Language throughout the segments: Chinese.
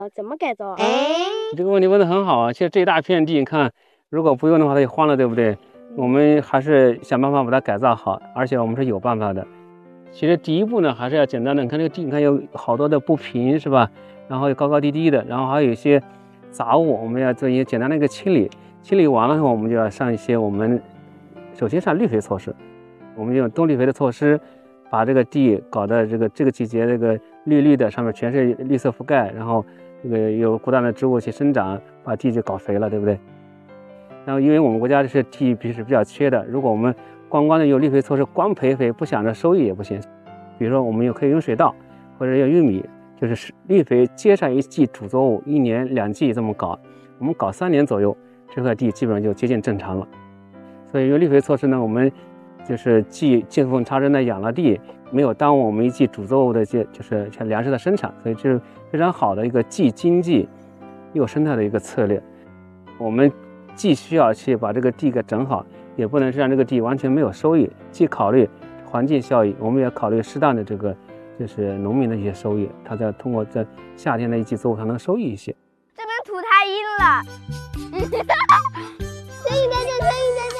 怎么改造？ 这个问题问得很好啊！其实这一大片地，你看，如果不用的话，它就荒了，对不对？我们还是想办法把它改造好，而且我们是有办法的。其实第一步呢，还是要简单的。你看这个地，你看有好多的不平，是吧？然后有高高低低的，然后还有一些杂物，我们要做一些简单的一个清理。清理完了后，我们就要上一些首先上绿肥措施。我们用冬绿肥的措施，把这个地搞得这个季节这个绿绿的，上面全是绿色覆盖，然后这个有古代的植物去生长，把地就搞肥了，对不对？然后因为我们国家是地是比较缺的，如果我们光的用绿肥措施，光培肥不想着收益也不行。比如说我们可以用水稻，或者用玉米，就是绿肥接上一季主作物，1年2季这么搞，我们搞3年左右，这块地基本上就接近正常了。所以用绿肥措施呢，我们就是既见缝插针的养了地，没有耽误我们一季主作物的就是像粮食的生产，所以这是非常好的一个既经济又生态的一个策略。我们既需要去把这个地给整好，也不能让这个地完全没有收益，既考虑环境效益，我们也考虑适当的这个就是农民的一些收益，他在通过在夏天的一季作物上能收益一些。 这边土太硬了。声音在这，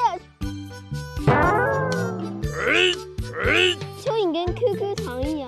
蚯蚓跟 QQ 糖一样。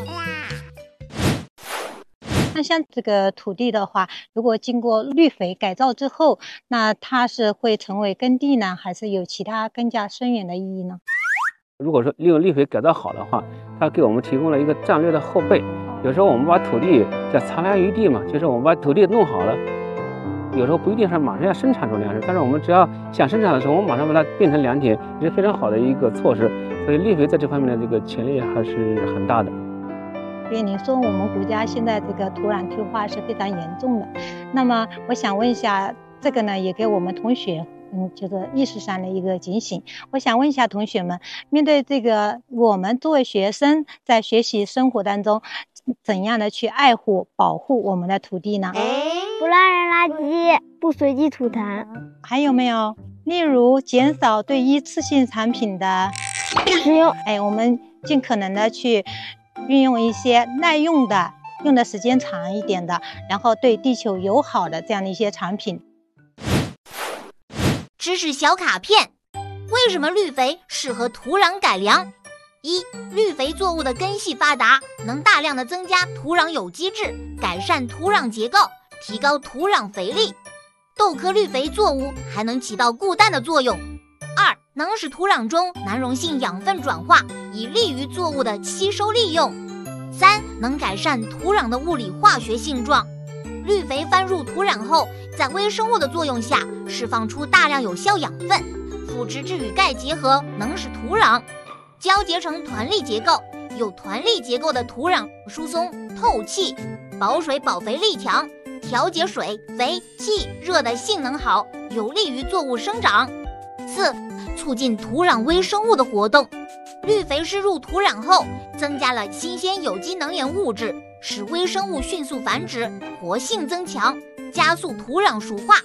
那像这个土地的话，如果经过绿肥改造之后，那它是会成为耕地呢，还是有其他更加深远的意义呢？ 如果说利用绿肥改造好的话，它给我们提供了一个战略的后备。有时候我们把土地叫残粮余地嘛，就是我们把土地弄好了，有时候不一定是马上要生产出粮食，但是我们只要想生产的时候，我们马上把它变成良田，也是非常好的一个措施。所以绿肥在这方面的这个潜力还是很大的。 所以您说我们国家现在这个土壤退化是非常严重的，那么我想问一下，这个呢也给我们同学就是意识上的一个警醒。我想问一下同学们，面对这个我们作为学生在学习生活当中，怎样的去爱护保护我们的土地呢？ 不乱扔垃圾，不随地吐痰。 还有没有？例如减少对一次性产品的使用。 我们尽可能的去运用一些耐用的，用的时间长一点的，然后对地球友好的这样的一些产品。 知识小卡片：为什么绿肥适合土壤改良？1. 绿肥作物的根系发达，能大量的增加土壤有机质，改善土壤结构，提高土壤肥力。豆科绿肥作物还能起到固氮的作用。2. 能使土壤中难溶性养分转化，以利于作物的吸收利用。3. 能改善土壤的物理化学性状。绿肥翻入土壤后，在微生物的作用下，释放出大量有效养分，腐殖质与钙结合，能使土壤交结成团粒结构。有团粒结构的土壤疏松透气，保水保肥力强，调节水肥气热的性能好，有利于作物生长。4. 促进土壤微生物的活动。绿肥施入土壤后，增加了新鲜有机能源物质，使微生物迅速繁殖，活性增强，加速土壤熟化。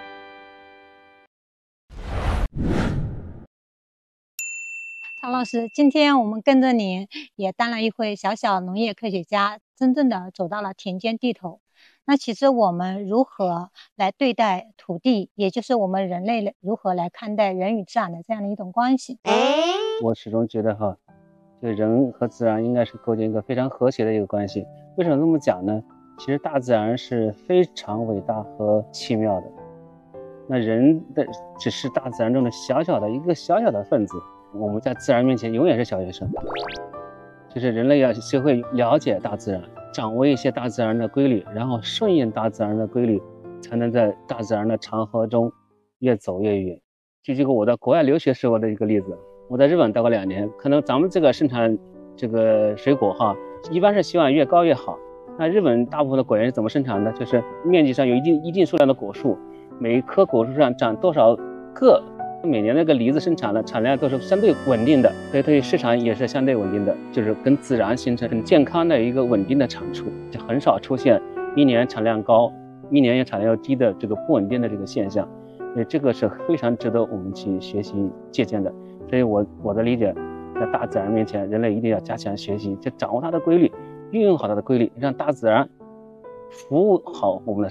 曹老师，今天我们跟着您也当了一回小小农业科学家，真正的走到了田间地头。那其实我们如何来对待土地，也就是我们人类如何来看待人与自然的这样的一种关系？ 我始终觉得这个人和自然应该是构建一个非常和谐的一个关系。为什么这么讲呢？其实大自然是非常伟大和奇妙的，那人的只是大自然中的小小的分子，我们在自然面前永远是小学生。就是人类要学会了解大自然，掌握一些大自然的规律，然后顺应大自然的规律，才能在大自然的长河中越走越远。举这个我在国外留学时候的一个例子，我在日本待过2年，可能咱们这个生产这个水果一般是希望越高越好。那日本大部分的果园是怎么生产的？就是面积上有一定数量的果树，每一棵果树上长多少个，每年那个梨子生产的产量都是相对稳定的，所以对市场也是相对稳定的，就是跟自然形成很健康的一个稳定的产出，就很少出现一年产量高，一年也产量低的这个不稳定的这个现象。所以这个是非常值得我们去学习借鉴的。所以我的理解，在大自然面前，人类一定要加强学习，就掌握它的规律，运用好它的规律，让大自然服务好我们的